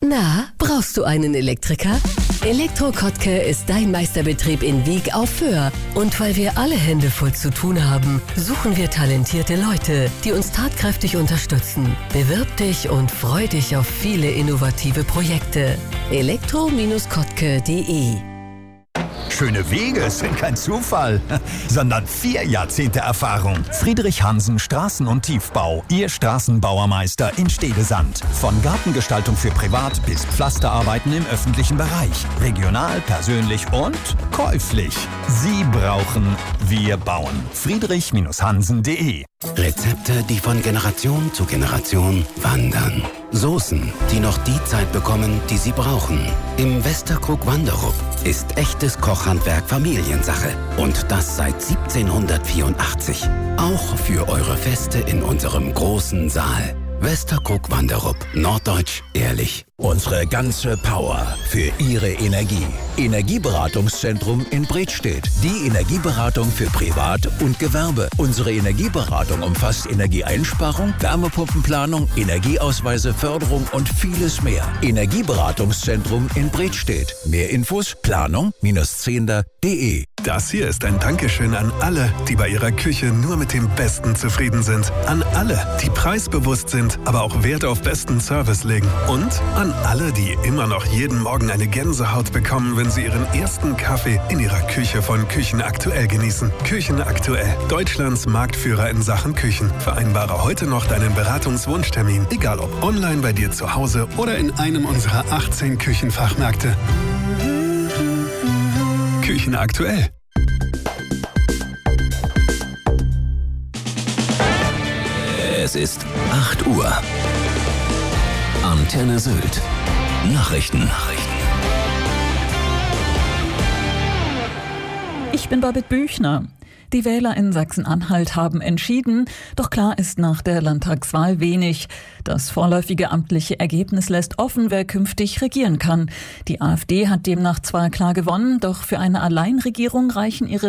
Na, brauchst du einen Elektriker? Elektro Kottke ist dein Meisterbetrieb in Wieg auf Föhr. Und weil wir alle Hände voll zu tun haben, suchen wir talentierte Leute, die uns tatkräftig unterstützen. Bewirb dich und freu dich auf viele innovative Projekte. elektro-kottke.de. Schöne Wege sind kein Zufall, sondern 4 Jahrzehnte Erfahrung. Friedrich Hansen Straßen- und Tiefbau, Ihr Straßenbauermeister in Stedesand. Von Gartengestaltung für Privat bis Pflasterarbeiten im öffentlichen Bereich. Regional, persönlich und käuflich. Sie brauchen, wir bauen. Friedrich-Hansen.de. Rezepte, die von Generation zu Generation wandern. Soßen, die noch die Zeit bekommen, die sie brauchen. Im Westerkrug Wanderup ist echtes Kochhandwerk Familiensache. Und das seit 1784. Auch für eure Feste in unserem großen Saal. Westerkrug Wanderup. Norddeutsch ehrlich. Unsere ganze Power für Ihre Energie. Energieberatungszentrum in Bredstedt. Die Energieberatung für Privat und Gewerbe. Unsere Energieberatung umfasst Energieeinsparung, Wärmepumpenplanung, Energieausweise, Förderung und vieles mehr. Energieberatungszentrum in Bredstedt. Mehr Infos planung-zehnder.de. Das hier ist ein Dankeschön an alle, die bei ihrer Küche nur mit dem Besten zufrieden sind. An alle, die preisbewusst sind, aber auch Wert auf besten Service legen. Und an alle, die immer noch jeden Morgen eine Gänsehaut bekommen, wenn sie ihren ersten Kaffee in ihrer Küche von Küchenaktuell genießen. Küchenaktuell, Deutschlands Marktführer in Sachen Küchen. Vereinbare heute noch deinen Beratungswunschtermin, egal ob online bei dir zu Hause oder in einem unserer 18 Küchenfachmärkte. Küchenaktuell. Es ist 8 Uhr. Antenne Sylt. Nachrichten. Ich bin Babette Büchner. Die Wähler in Sachsen-Anhalt haben entschieden, doch klar ist nach der Landtagswahl wenig. Das vorläufige amtliche Ergebnis lässt offen, wer künftig regieren kann. Die AfD hat demnach zwar klar gewonnen, doch für eine Alleinregierung reichen ihre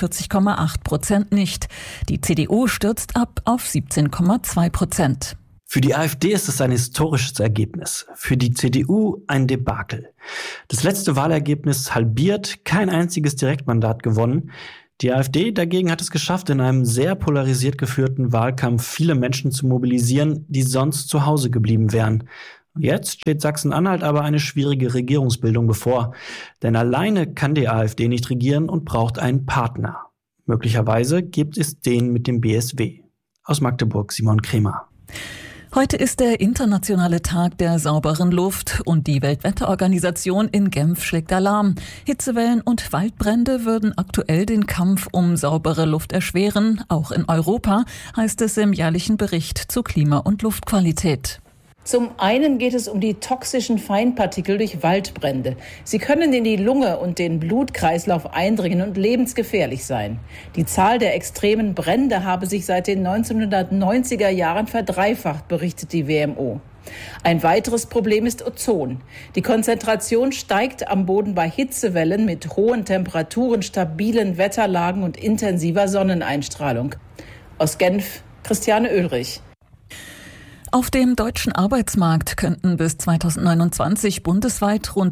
43,8% nicht. Die CDU stürzt ab auf 17,2%. Für die AfD ist es ein historisches Ergebnis, für die CDU ein Debakel. Das letzte Wahlergebnis halbiert, kein einziges Direktmandat gewonnen. Die AfD dagegen hat es geschafft, in einem sehr polarisiert geführten Wahlkampf viele Menschen zu mobilisieren, die sonst zu Hause geblieben wären. Jetzt steht Sachsen-Anhalt aber eine schwierige Regierungsbildung bevor. Denn alleine kann die AfD nicht regieren und braucht einen Partner. Möglicherweise gibt es den mit dem BSW. Aus Magdeburg Simon Kremer. Heute ist der internationale Tag der sauberen Luft und die Weltwetterorganisation in Genf schlägt Alarm. Hitzewellen und Waldbrände würden aktuell den Kampf um saubere Luft erschweren, auch in Europa, heißt es im jährlichen Bericht zu Klima- und Luftqualität. Zum einen geht es um die toxischen Feinpartikel durch Waldbrände. Sie können in die Lunge und den Blutkreislauf eindringen und lebensgefährlich sein. Die Zahl der extremen Brände habe sich seit den 1990er Jahren verdreifacht, berichtet die WMO. Ein weiteres Problem ist Ozon. Die Konzentration steigt am Boden bei Hitzewellen mit hohen Temperaturen, stabilen Wetterlagen und intensiver Sonneneinstrahlung. Aus Genf, Christiane Oehlrich. Auf dem deutschen Arbeitsmarkt könnten bis 2029 bundesweit rund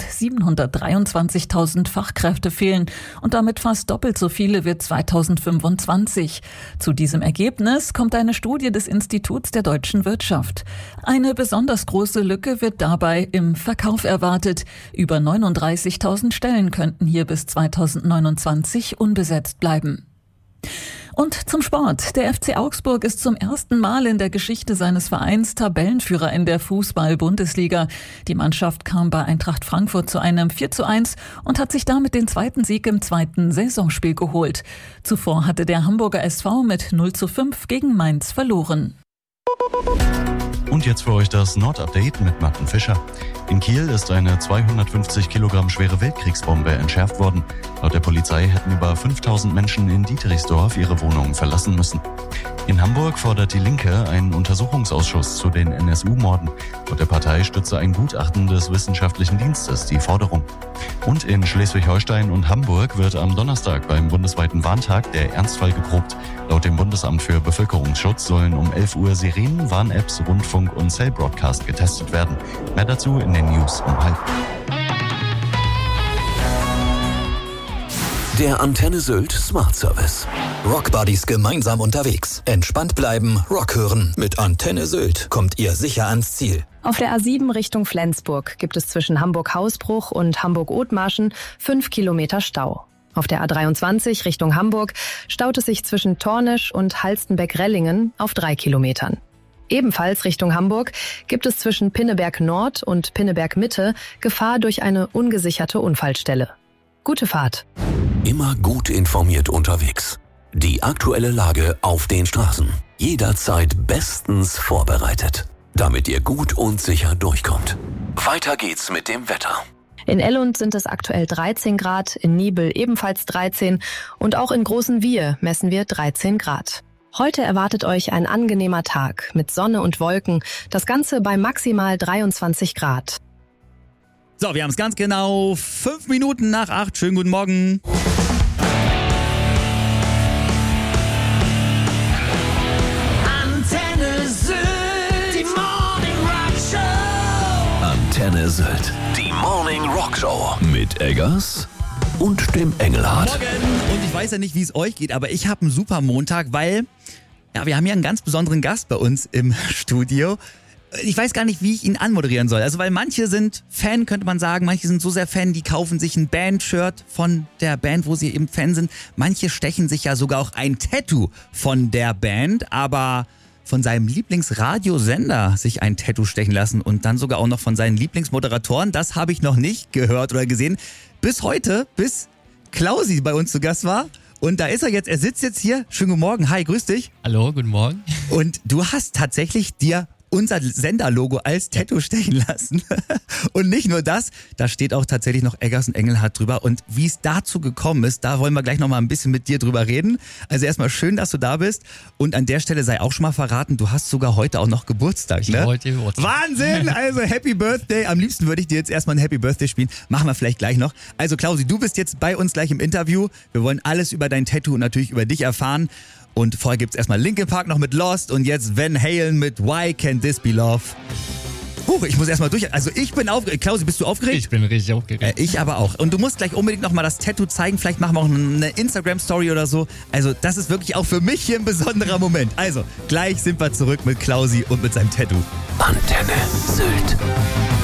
723.000 Fachkräfte fehlen und damit fast doppelt so viele wie 2025. Zu diesem Ergebnis kommt eine Studie des Instituts der deutschen Wirtschaft. Eine besonders große Lücke wird dabei im Verkauf erwartet. Über 39.000 Stellen könnten hier bis 2029 unbesetzt bleiben. Und zum Sport. Der FC Augsburg ist zum ersten Mal in der Geschichte seines Vereins Tabellenführer in der Fußball-Bundesliga. Die Mannschaft kam bei Eintracht Frankfurt zu einem 4:1 und hat sich damit den zweiten Sieg im zweiten Saisonspiel geholt. Zuvor hatte der Hamburger SV mit 0:5 gegen Mainz verloren. Und jetzt für euch das Nord-Update mit Martin Fischer. In Kiel ist eine 250 Kilogramm schwere Weltkriegsbombe entschärft worden. Laut der Polizei hätten über 5000 Menschen in Dieterichsdorf ihre Wohnungen verlassen müssen. In Hamburg fordert die Linke einen Untersuchungsausschuss zu den NSU-Morden. Laut der Partei stütze ein Gutachten des Wissenschaftlichen Dienstes die Forderung. Und in Schleswig-Holstein und Hamburg wird am Donnerstag beim bundesweiten Warntag der Ernstfall geprobt. Laut dem Bundesamt für Bevölkerungsschutz sollen um 11 Uhr Sirenen, Warn-Apps, Rundfunk und Cell-Broadcast getestet werden. Mehr dazu in den News um 12:30. Der Antenne Sylt Smart Service. Rockbuddies gemeinsam unterwegs. Entspannt bleiben, Rock hören. Mit Antenne Sylt kommt ihr sicher ans Ziel. Auf der A7 Richtung Flensburg gibt es zwischen Hamburg-Hausbruch und Hamburg-Othmarschen 5 Kilometer Stau. Auf der A23 Richtung Hamburg staut es sich zwischen Tornisch und Halstenbeck-Rellingen auf 3 Kilometern. Ebenfalls Richtung Hamburg gibt es zwischen Pinneberg Nord und Pinneberg Mitte Gefahr durch eine ungesicherte Unfallstelle. Gute Fahrt. Immer gut informiert unterwegs. Die aktuelle Lage auf den Straßen. Jederzeit bestens vorbereitet, damit ihr gut und sicher durchkommt. Weiter geht's mit dem Wetter. In Ellund sind es aktuell 13 Grad, in Nibel ebenfalls 13 und auch in Großenwiehe messen wir 13 Grad. Heute erwartet euch ein angenehmer Tag mit Sonne und Wolken, das Ganze bei maximal 23 Grad. So, wir haben es ganz genau 5 Minuten nach 8. Schönen guten Morgen. Antenne Sylt, die Morning Rock Show. Antenne Sylt, die Morning Rock Show. Mit Eggers und dem Engelhardt. Morgen. Und ich weiß ja nicht, wie es euch geht, aber ich habe einen super Montag, weil wir haben ja einen ganz besonderen Gast bei uns im Studio. Ich weiß gar nicht, wie ich ihn anmoderieren soll. Also, weil manche sind Fan, könnte man sagen. Manche sind so sehr Fan, die kaufen sich ein Band-Shirt von der Band, wo sie eben Fan sind. Manche stechen sich ja sogar auch ein Tattoo von der Band, aber von seinem Lieblingsradiosender sich ein Tattoo stechen lassen und dann sogar auch noch von seinen Lieblingsmoderatoren. Das habe ich noch nicht gehört oder gesehen. Bis heute, bis Klausi bei uns zu Gast war. Und da ist er jetzt. Er sitzt jetzt hier. Schönen guten Morgen. Hi, grüß dich. Hallo, guten Morgen. Und du hast tatsächlich dir unser Senderlogo als Tattoo stechen lassen. Und nicht nur das, da steht auch tatsächlich noch Eggers und Engelhardt drüber. Und wie es dazu gekommen ist, da wollen wir gleich nochmal ein bisschen mit dir drüber reden. Also erstmal schön, dass du da bist. Und an der Stelle sei auch schon mal verraten, du hast sogar heute auch noch Geburtstag, ne? Heute Geburtstag. Wahnsinn! Also Happy Birthday. Am liebsten würde ich dir jetzt erstmal ein Happy Birthday spielen. Machen wir vielleicht gleich noch. Also Klausi, du bist jetzt bei uns gleich im Interview. Wir wollen alles über dein Tattoo und natürlich über dich erfahren. Und vorher gibt's erstmal Linkin Park noch mit Lost und jetzt Van Halen mit Why Can't This Be Love. Ich muss erstmal durch. Also ich bin aufgeregt. Klausi, bist du aufgeregt? Ich bin richtig aufgeregt. Ich aber auch. Und du musst gleich unbedingt nochmal das Tattoo zeigen. Vielleicht machen wir auch eine Instagram-Story oder so. Also das ist wirklich auch für mich hier ein besonderer Moment. Also gleich sind wir zurück mit Klausi und mit seinem Tattoo. Antenne Sylt.